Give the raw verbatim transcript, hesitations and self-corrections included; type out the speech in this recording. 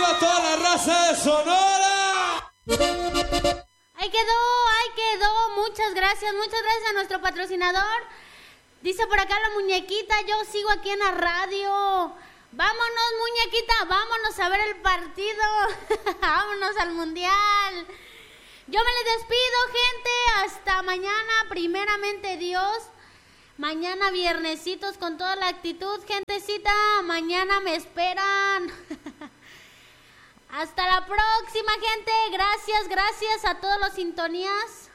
a toda la raza de Sonora. Ahí quedó, ahí quedó. Muchas gracias, muchas gracias a nuestro patrocinador. Dice por acá la muñequita, yo sigo aquí en la radio. Vámonos, muñequita, vámonos a ver el partido. Vámonos al mundial. Yo me les despido, gente. Hasta mañana, primeramente Dios. Mañana viernesitos con toda la actitud, gentecita. Mañana me esperan. Hasta la próxima, gente. Gracias, gracias a todos los sintonías.